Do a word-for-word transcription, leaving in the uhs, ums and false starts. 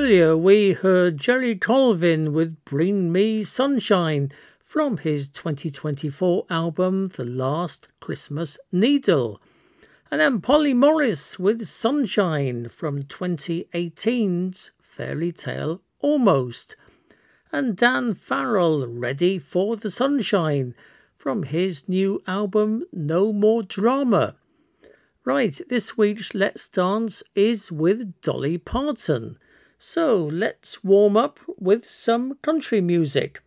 earlier we heard Jerry Colvin with Bring Me Sunshine from his twenty twenty-four album The Last Christmas Needle. And then Polly Morris with Sunshine from twenty eighteen's Fairy Tale Almost. And Dan Farrell, Ready for the Sunshine from his new album No More Drama. Right, this week's Let's Dance is with Dolly Parton. So let's warm up with some country music.